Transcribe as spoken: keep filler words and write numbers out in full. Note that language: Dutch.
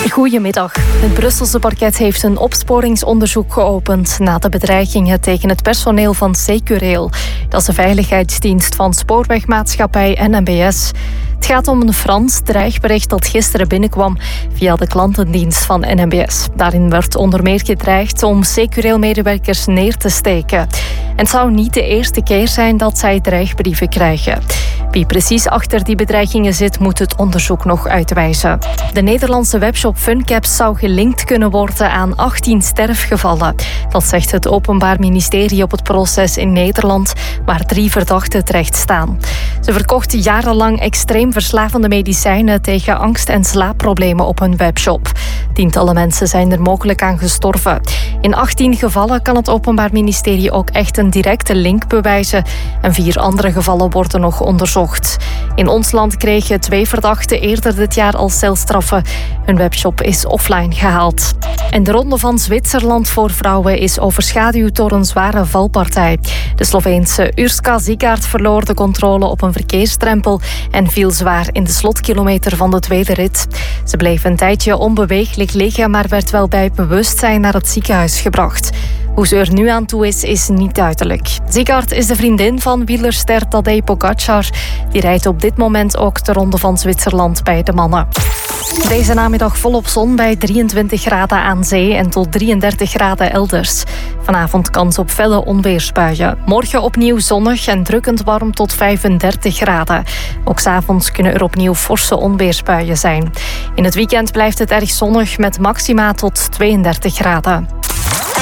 Goedemiddag. Het Brusselse parket heeft een opsporingsonderzoek geopend na de bedreigingen tegen het personeel van Securel. Dat is de veiligheidsdienst van Spoorwegmaatschappij N M B S. Het gaat om een Frans dreigbericht dat gisteren binnenkwam via de klantendienst van N M B S. Daarin werd onder meer gedreigd om Securel-medewerkers neer te steken. En het zou niet de eerste keer zijn dat zij dreigbrieven krijgen. Wie precies achter die bedreigingen zit, moet het onderzoek nog uitwijzen. De Nederlandse webshop Funcaps zou gelinkt kunnen worden aan achttien sterfgevallen. Dat zegt het Openbaar Ministerie op het proces in Nederland, waar drie verdachten terecht staan. Ze verkochten jarenlang extreem verslavende medicijnen tegen angst- en slaapproblemen op hun webshop. Tientallen mensen zijn er mogelijk aan gestorven. In achttien gevallen kan het Openbaar Ministerie ook echt een directe link bewijzen en vier andere gevallen worden nog onderzocht. In ons land kregen twee verdachten eerder dit jaar al celstraffen. Hun webshop is offline gehaald. En de Ronde van Zwitserland voor vrouwen is overschaduwd door een zware valpartij. De Sloveense Urška Zigaert verloor de controle op een verkeersdrempel en viel zwaar in de slotkilometer van de tweede rit. Ze bleef een tijdje onbeweeglijk liggen, maar werd wel bij bewustzijn naar het ziekenhuis gebracht. Hoe ze er nu aan toe is, is niet duidelijk. Zigaert is de vriendin van wielerster Tadej Pogačar. Die rijdt op dit moment ook de Ronde van Zwitserland bij de mannen. Deze namiddag volop zon bij drieëntwintig graden aan zee en tot drieëndertig graden elders. Vanavond kans op felle onweersbuien. Morgen opnieuw zonnig en drukkend warm tot vijfendertig graden. Ook 's avonds kunnen er opnieuw forse onweersbuien zijn. In het weekend blijft het erg zonnig met maxima tot tweeëndertig graden.